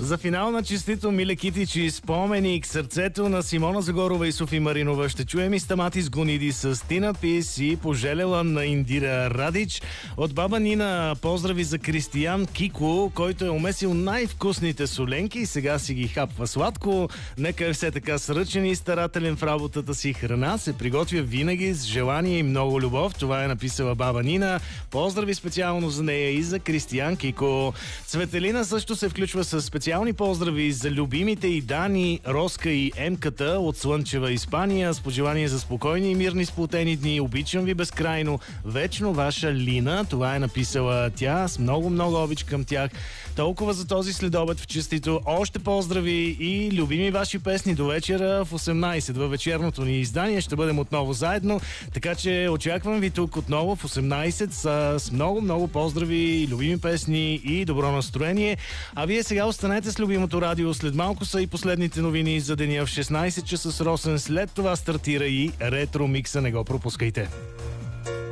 За финал на честито Миле Китич и Споменик, сърцето на Симона Загорова и Софи Маринова. Ще чуем и Стаматис Гониди с Тина Пис и Пожелела на Индира Радич. От баба Нина поздрави за Кристиян Кико, който е умесил най-вкусните соленки и сега си ги хапва сладко. Нека е все така сръчен и старателен в работата си. Храна се приготвя винаги с желание и много любов. Това е написала баба Нина. Поздрави специално за нея и за Кристиян Кико. Цветелина също се включва с специални поздрави за любимите и Дани, Роска и Емката от Слънчева Испания. С пожелание за спокойни и мирни сплотени дни. Обичам ви безкрайно. Вечно ваша Лина. Това е написала тя. С много обич към тях. Толкова за този следобед в честито. Още поздрави и любими ваши песни до вечера в 18 във вечерното ни издание. Ще бъдем отново заедно. Така че очаквам ви тук отново в 18 с много поздрави, любими песни и добро настроение. А вие сега останете с любимото радио. След малко са и последните новини за деня в 16 часа с Росен. След това стартира и ретро микса. Не го пропускайте.